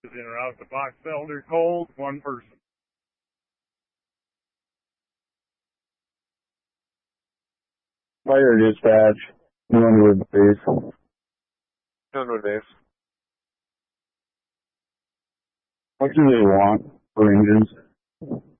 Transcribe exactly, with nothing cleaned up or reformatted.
In or out the Box Elder Cold, one person. Fire dispatch, Glenwood base. Glenwood base. What do they want for engines?